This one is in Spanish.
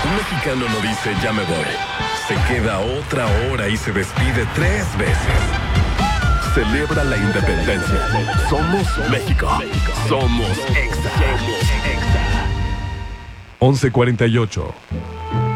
Un mexicano no dice ya me voy. Se queda otra hora y se despide 3 veces. Celebra la independencia. Somos México. Somos Exa. 11:48.